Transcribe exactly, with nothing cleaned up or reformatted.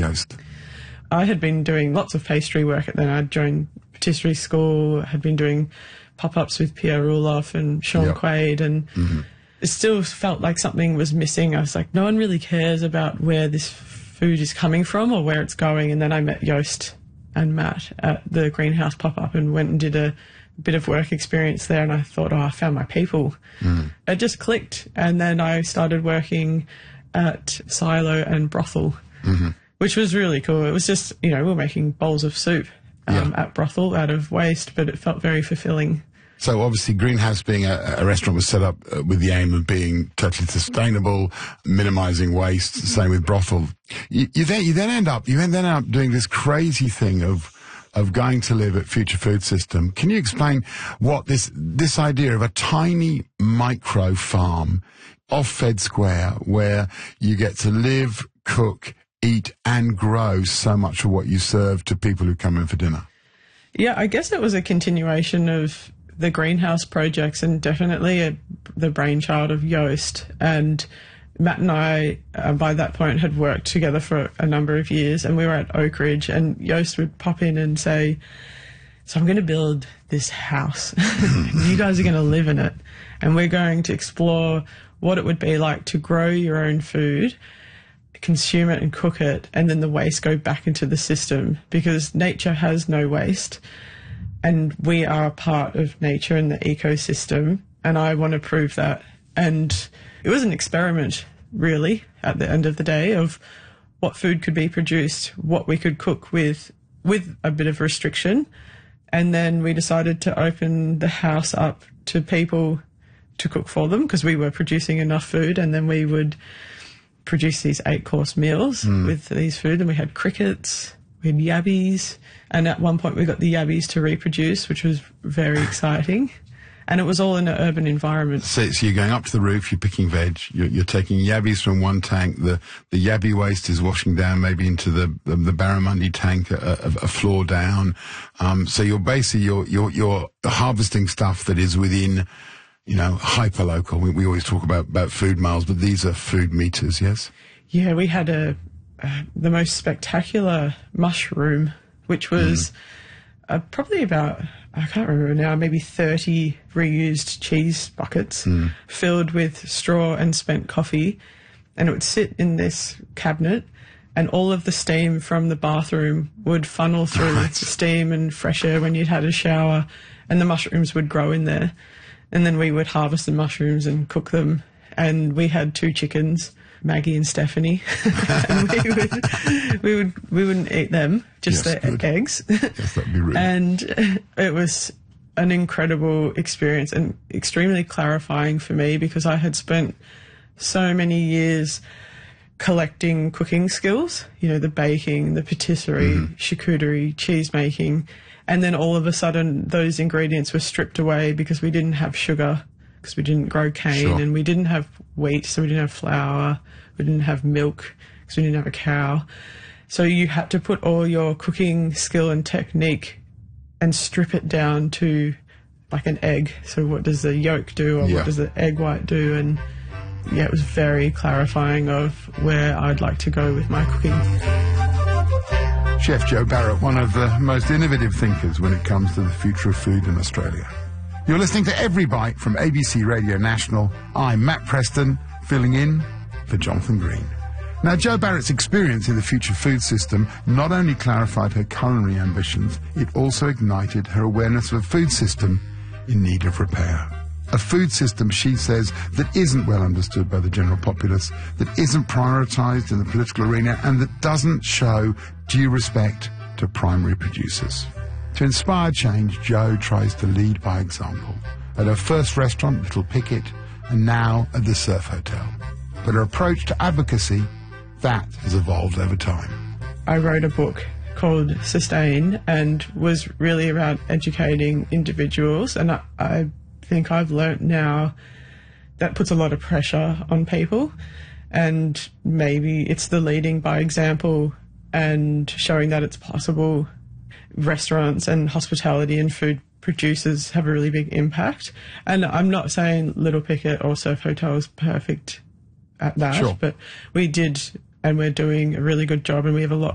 Yoast? I had been doing lots of pastry work. Then I'd joined patisserie school, had been doing pop-ups with Pierre Roelof and Sean Yep. Quaid, and Mm-hmm. it still felt like something was missing. I was like, no one really cares about where this food is coming from or where it's going. And then I met Yoast and Matt at the greenhouse pop-up and went and did a bit of work experience there, and I thought, oh, I found my people. Mm. It just clicked, and then I started working at Silo and Brothel, mm-hmm. which was really cool. It was just, you know, we were making bowls of soup um, yeah. at Brothel out of waste, but it felt very fulfilling. So obviously Greenhouse being a, a restaurant was set up uh, with the aim of being totally sustainable, minimising waste, same with Brothel. You, you, then, you then end up, you then end up doing this crazy thing of of going to live at Future Food System. Can you explain what this this idea of a tiny micro farm off Fed Square where you get to live, cook, eat and grow so much of what you serve to people who come in for dinner? Yeah, I guess it was a continuation of the greenhouse projects and definitely a, the brainchild of Yoast. And Matt and I, uh, by that point, had worked together for a number of years, and we were at Oak Ridge, and Yoast would pop in and say, so I'm going to build this house. You guys are going to live in it, and we're going to explore what it would be like to grow your own food, consume it and cook it, and then the waste go back into the system, because nature has no waste, and we are a part of nature and the ecosystem, and I want to prove that. And it was an experiment, really, at the end of the day, of what food could be produced, what we could cook with, with a bit of restriction. And then we decided to open the house up to people to cook for them, because we were producing enough food, and then we would produce these eight-course meals mm. with these food. And we had crickets, we had yabbies, and at one point we got the yabbies to reproduce, which was very exciting. And it was all in an urban environment. So, so you're going up to the roof, you're picking veg, you're, you're taking yabbies from one tank, the, the yabby waste is washing down maybe into the the, the barramundi tank, a, a, a floor down. Um, so you're basically, you're, you're, you're harvesting stuff that is within, you know, hyper-local. We, we always talk about, about food miles, but these are food meters, yes? Yeah, we had a, uh, the most spectacular mushroom, which was mm. uh, probably about, I can't remember now, maybe thirty reused cheese buckets mm. filled with straw and spent coffee. And it would sit in this cabinet, and all of the steam from the bathroom would funnel through right. steam and fresh air when you'd had a shower, and the mushrooms would grow in there. And then we would harvest the mushrooms and cook them. And we had two chickens, Maggie and Stephanie. And we would, we would, we wouldn't eat them, just yes, the good. eggs. Yes, that'd be rude. And it was an incredible experience and extremely clarifying for me, because I had spent so many years collecting cooking skills, you know, the baking, the patisserie, mm-hmm. charcuterie, cheese making. And then all of a sudden those ingredients were stripped away because we didn't have sugar, because we didn't grow cane, sure. and we didn't have wheat, so we didn't have flour, we didn't have milk, because we didn't have a cow. So you had to put all your cooking skill and technique and strip it down to like an egg. So what does the yolk do, or yeah. what does the egg white do? And yeah, it was very clarifying of where I'd like to go with my cooking. Chef Joe Barrett, one of the most innovative thinkers when it comes to the future of food in Australia. You're listening to Every Bite from A B C Radio National. I'm Matt Preston, filling in for Jonathan Green. Now, Joe Barrett's experience in the future food system not only clarified her culinary ambitions, it also ignited her awareness of a food system in need of repair. A food system, she says, that isn't well understood by the general populace, that isn't prioritised in the political arena, and that doesn't show due respect to primary producers. To inspire change, Jo tries to lead by example. At her first restaurant, Little Picket, and now at the Surf Hotel. But her approach to advocacy, that has evolved over time. I wrote a book called Sustain, and was really about educating individuals, and I, I think I've learnt now that puts a lot of pressure on people, and maybe it's the leading by example and showing that it's possible. Restaurants and hospitality and food producers have a really big impact, and I'm not saying Little Picket or Surf Hotel is perfect at that, sure. but we did, and we're doing a really good job, and we have a lot